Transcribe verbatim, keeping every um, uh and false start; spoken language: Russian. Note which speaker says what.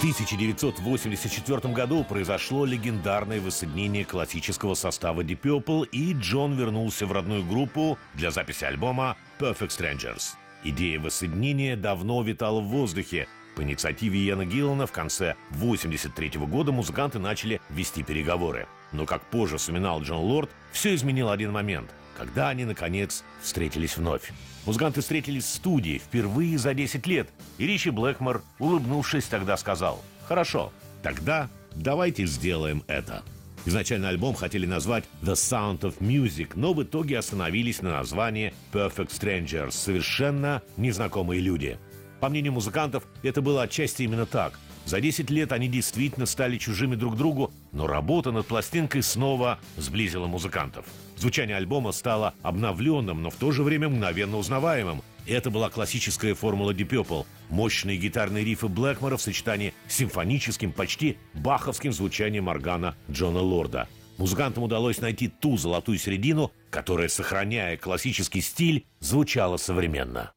Speaker 1: тысяча девятьсот восемьдесят четвёртом году произошло легендарное воссоединение классического состава Deep Purple, и Джон вернулся в родную группу для записи альбома Perfect Strangers. Идея воссоединения давно витала в воздухе. По инициативе Иэна Гиллана в конце восемьдесят третьего года музыканты начали вести переговоры. Но, как позже вспоминал Джон Лорд, все изменил один момент, когда они, наконец, встретились вновь. Музыканты встретились в студии впервые за десять лет, и Ричи Блэкмор, улыбнувшись, тогда сказал: «Хорошо, тогда давайте сделаем это». Изначально альбом хотели назвать «The Sound of Music», но в итоге остановились на названии «Perfect Strangers» — «Совершенно незнакомые люди». По мнению музыкантов, это было отчасти именно так. За десять лет они действительно стали чужими друг другу, но работа над пластинкой снова сблизила музыкантов. Звучание альбома стало обновленным, но в то же время мгновенно узнаваемым. И это была классическая формула Deep Purple. Мощные гитарные рифы Блэкмора в сочетании с симфоническим, почти баховским звучанием органа Джона Лорда. Музыкантам удалось найти ту золотую середину, которая, сохраняя классический стиль, звучала современно.